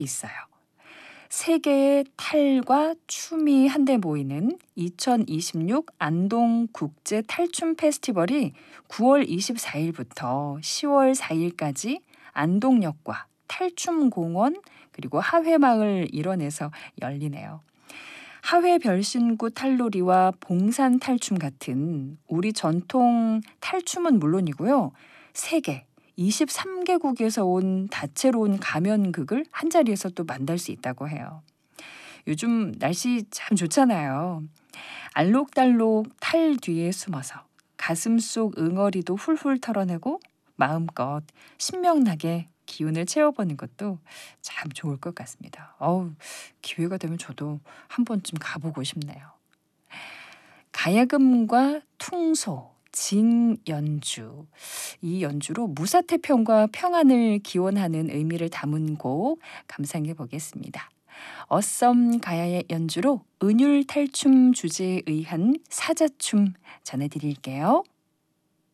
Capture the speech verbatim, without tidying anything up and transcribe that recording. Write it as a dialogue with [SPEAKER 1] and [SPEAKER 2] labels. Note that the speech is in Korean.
[SPEAKER 1] 있어요. 세계의 탈과 춤이 한데 모이는 이천이십육 안동 국제 탈춤 페스티벌이 구월 이십사일부터 시월 사일까지 안동역과 탈춤공원 그리고 하회마을 일원에서 열리네요. 하회 별신구 탈놀이와 봉산 탈춤 같은 우리 전통 탈춤은 물론이고요. 세계 이십삼 개국에서 온 다채로운 가면극을 한자리에서 또 만날 수 있다고 해요. 요즘 날씨 참 좋잖아요. 알록달록 탈 뒤에 숨어서 가슴 속 응어리도 훌훌 털어내고 마음껏 신명나게 기운을 채워보는 것도 참 좋을 것 같습니다. 어우, 기회가 되면 저도 한 번쯤 가보고 싶네요. 가야금과 퉁소, 징연주. 이 연주로 무사태평과 평안을 기원하는 의미를 담은 곡 감상해 보겠습니다. 어썸 가야의 연주로 은율탈춤 주제에 의한 사자춤 전해드릴게요.